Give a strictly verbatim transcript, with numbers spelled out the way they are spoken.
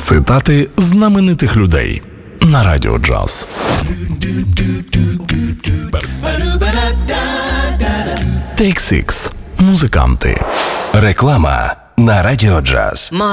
Цитати знаменитих людей на Радіо Джаз. Take Six. Музиканти. Реклама на Радіо Джаз.